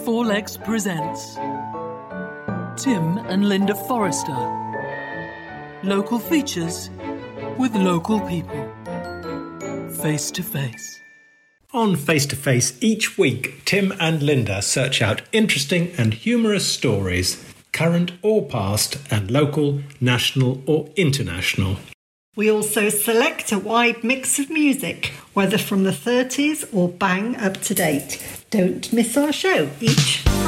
Four Legs presents Tim and Linda Forrester. Local features with local people. Face to face. On Face to Face each week, Tim and Linda search out interesting and humorous stories, current or past, and local, national or international. We also select a wide mix of music, whether from the 30s or bang up to date. Don't miss our show each